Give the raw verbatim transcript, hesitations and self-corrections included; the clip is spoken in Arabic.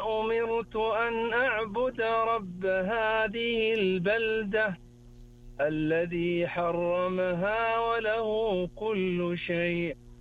أمرت أن أعبد رب هذه البلدة الذي حرمها وله كل شيء